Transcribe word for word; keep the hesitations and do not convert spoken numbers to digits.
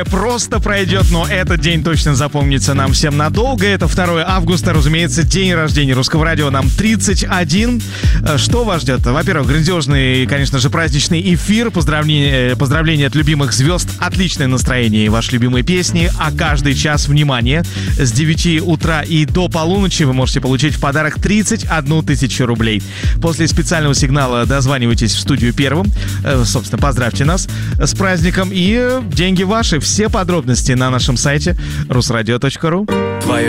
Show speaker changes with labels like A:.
A: Просто пройдет, но этот день точно запомнится нам всем надолго. Это второе августа, разумеется, день рождения Русского радио. Нам тридцать один. Что вас ждет? Во-первых, грандиозный, конечно же, праздничный эфир. Поздравления, поздравления от любимых звезд. Отличное настроение и ваши любимые песни. А каждый час, внимание, с девяти утра и до полуночи вы можете получить в подарок тридцать одну тысячу рублей. После специального сигнала дозванивайтесь в студию первым. Собственно, поздравьте нас с праздником. И деньги ваши. Все подробности на нашем сайте русрадио точка ру.
B: Твое